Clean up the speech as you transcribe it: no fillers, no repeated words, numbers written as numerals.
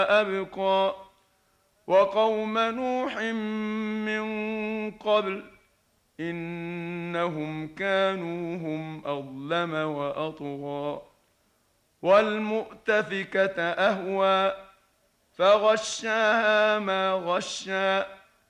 أبقى وقوم نوح من قبل إنهم كانوا هم أظلم وأطغى والمؤتفكة أهوى فغشاها ما غشى